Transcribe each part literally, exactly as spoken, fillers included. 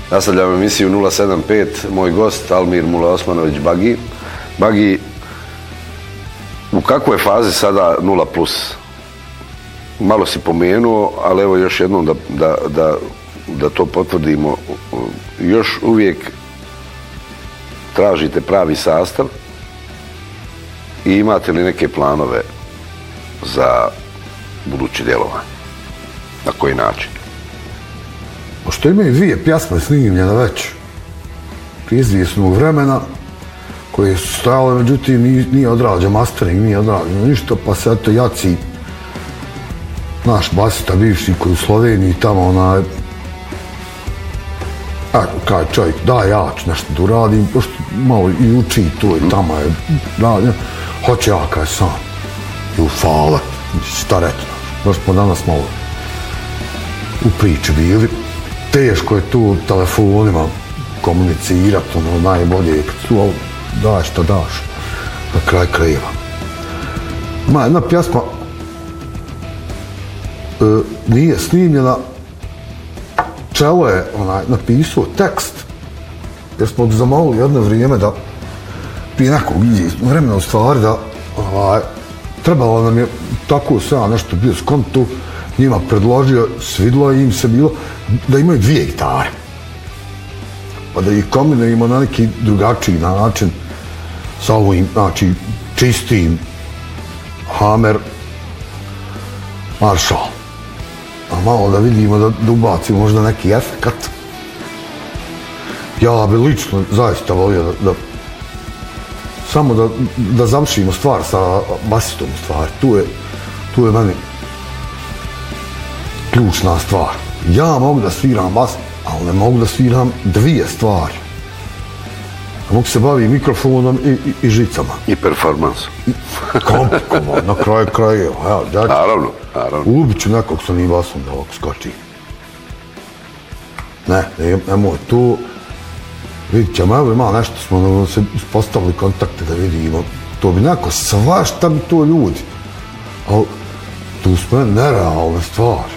Nastavljamo emisiju nula sedam pet, moj gost Almir Mula Osmanović Bagi. Bagi, u kakvoj je fazi sada nula plus? Malo si pomenuo, ali evo još jednom da, da, da, da to potvrdimo. Još uvijek tražite pravi sastav i imate li neke planove za buduće djelovanje? Na koji način? Pošto imaju dvije pjasme snimljene već prije izvjesnog vremena koje su stajale, međutim nije odrađen mastering, nije odrađeno ništa, pa se eto Jaci, naš basista bivši koji u Sloveniji tamo onaj, eto kaj čovjek, da ja ću nešto da uradim, pošto malo i uči to i tamo je radim, hoće ja kaj sam i u fale, šta reći, baš smo danas malo u priči bili. Teško je tu telefonima komunicirati, ono najbolje je kad tu daš šta daš na kraj krajeva. Ima jedna pjesma e, nije snimljena, Čelo je onaj, napisao tekst jer smo zamolili jedno vrijeme da prije nekog vremena u stvari da ovaj, trebalo nam je tako sve nešto bio skontu, njima predložio, svidlo im se bilo da imaju dvije gitare. Pa da ih kombinujemo na neki drugačiji način sa ovim, znači, čistim Hammer Marshall. A malo da vidimo da, da ubacimo možda neki efekat. Ja bi lično zaista volio da, da samo da, da završimo stvar sa basistom u stvari. Tu je, tu je meni ključna stvar. Ja mogu da sviram bas, ali ne mogu da sviram dvije stvari. Ja mogu se baviti mikrofonom i, i, i žicama. I performansom. Komplikovano, na kraju krajeva. Ja, ja naravno, naravno. Ubit ću nekog sa njim basom da ovako skoči. Ne, ne, nemoj tu. Vidit ćemo, evo ima nešto, smo se postavili kontakte da vidimo. To bi neko svašta bi to ljudi. Ali tu smo nerealne stvari.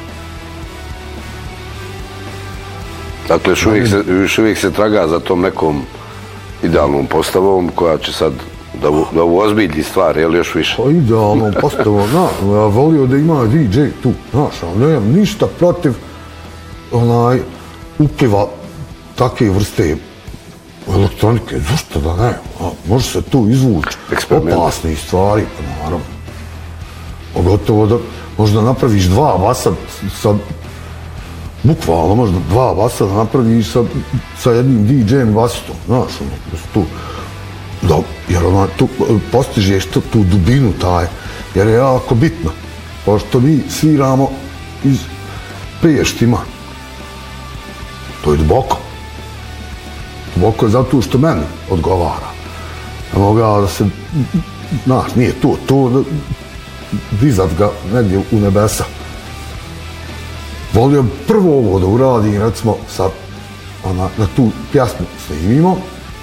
Dakle, još uvijek, se, još uvijek se traga za tom nekom idealnom postavom koja će sad da, da uozbilji stvar, je li još više? Pa idealnom postavom, na, ja volio da ima D J tu, znaš, ali nemam ništa protiv onaj upliva takve vrste elektronike, zašto da ne, a, može se tu izvući opasne stvari, pa naravno. Pogotovo da možda napraviš dva basa sa bukvalno možda dva basa da napraviš sa, sa jednim D J-em basistom, znaš, ono, tu, da, jer ona, tu postižeš tu, tu dubinu taj, jer je jako bitno, pošto mi sviramo iz priještima, to je duboko, duboko je zato što meni odgovara, ne mogu da se, znaš, nije to, to da dizat ga negdje u nebesa. Volio prvo ovo da uradim, recimo, sa, ona, na tu pjasmu snimimo.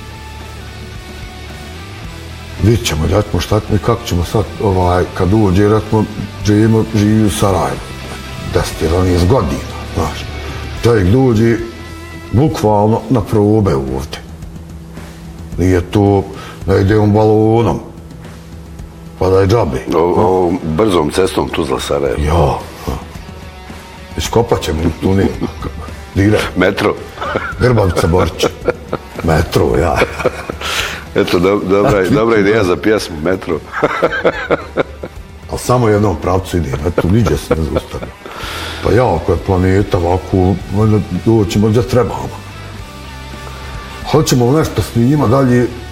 Vidjet ćemo, recimo, šta ćemo i kako ćemo sad, ovaj, kad uđe, recimo, živimo, živi u Sarajevu, deset jedanaest godina, znaš. Čovjek dođe bukvalno na probe ovdje. Nije to, ne ide on balonom, pa da je džabe. Ovom brzom cestom Tuzla-Sarajevo. Ja. Iskopat ćemo tu nije. Direkt. Metro. Grbavica-Borić. Metro, ja. Eto, do, dobra, dobra ideja za pjesmu, Metro. Ali samo jednom pravcu ide, eto, niđe se ne zaustavlja. Pa ja, ako je planeta ovako, možda doćemo gdje trebamo. Hoćemo nešto snima dalje,